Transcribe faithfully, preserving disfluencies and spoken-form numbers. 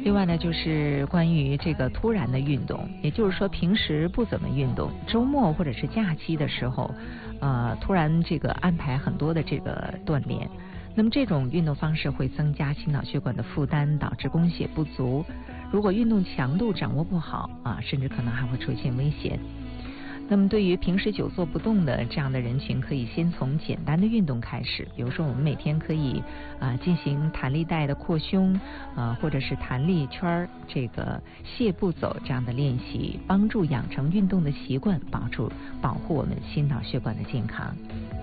另外呢，就是关于这个突然的运动，也就是说平时不怎么运动，周末或者是假期的时候，呃，突然这个安排很多的这个锻炼，那么这种运动方式会增加心脑血管的负担，导致供血不足。如果运动强度掌握不好啊，甚至可能还会出现危险。那么对于平时久坐不动的这样的人群，可以先从简单的运动开始，比如说我们每天可以啊进行弹力带的扩胸啊，或者是弹力圈这个泻步走这样的练习，帮助养成运动的习惯，保住保护我们心脑血管的健康。